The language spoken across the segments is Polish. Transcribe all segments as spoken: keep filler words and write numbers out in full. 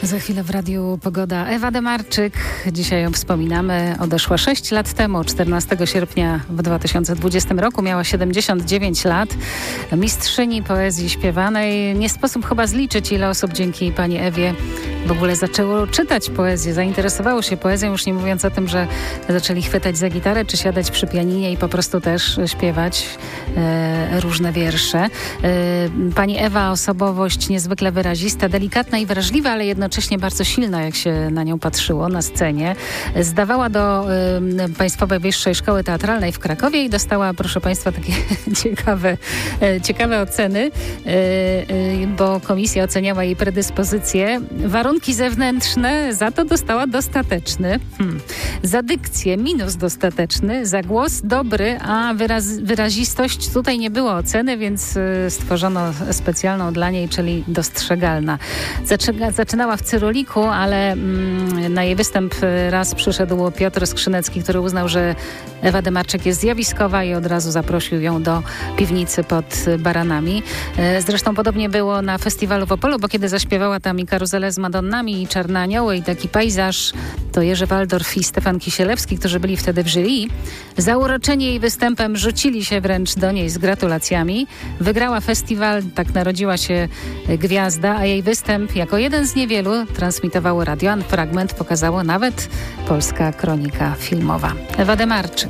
Za chwilę w Radiu Pogoda Ewa Demarczyk. Dzisiaj ją wspominamy. Odeszła sześć lat temu, czternastego sierpnia w dwa tysiące dwudziestym roku. Miała siedemdziesiąt dziewięć lat. Mistrzyni poezji śpiewanej. Nie sposób chyba zliczyć, ile osób dzięki pani Ewie w ogóle zaczęło czytać poezję, zainteresowało się poezją, już nie mówiąc o tym, że zaczęli chwytać za gitarę, czy siadać przy pianinie i po prostu też śpiewać e, różne wiersze. E, pani Ewa, osobowość niezwykle wyrazista, delikatna i wrażliwa, ale jednocześnie bardzo silna, jak się na nią patrzyło na scenie. Zdawała do e, Państwowej Wyższej Szkoły Teatralnej w Krakowie i dostała, proszę Państwa, takie ciekawe, e, ciekawe oceny, e, e, bo komisja oceniała jej predyspozycje. Warunki zewnętrzne za to dostała dostateczny. Hmm. Za dykcję minus dostateczny, za głos dobry, a wyraz, wyrazistość tutaj nie było oceny, więc y, stworzono specjalną dla niej, czyli dostrzegalna. Zaczyna, zaczynała w Cyroliku, ale mm, na jej występ raz przyszedł Piotr Skrzynecki, który uznał, że Ewa Demarczyk jest zjawiskowa i od razu zaprosił ją do piwnicy pod Baranami. Y, zresztą podobnie było na festiwalu w Opolu, bo kiedy zaśpiewała tam i karuzelę z Madonną i Czarne Anioły i taki pejzaż, to Jerzy Waldorf i Stefan Kisielewski, którzy byli wtedy w jury, zauroczeni jej występem rzucili się wręcz do niej z gratulacjami. Wygrała festiwal, tak narodziła się gwiazda, a jej występ jako jeden z niewielu transmitowało radio, a fragment pokazało nawet Polska Kronika Filmowa. Ewa Demarczyk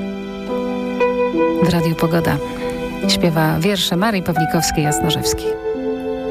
w Radiu Pogoda śpiewa wiersze Marii Pawlikowskiej-Jasnorzewskiej.